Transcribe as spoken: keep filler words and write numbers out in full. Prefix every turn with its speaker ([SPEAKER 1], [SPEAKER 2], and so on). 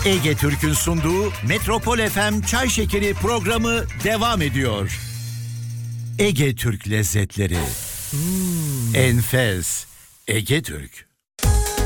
[SPEAKER 1] Ege Türk'ün sunduğu Metropol F M Çay Şekeri programı devam ediyor. Ege Türk lezzetleri. Hmm. Enfes. Ege Türk.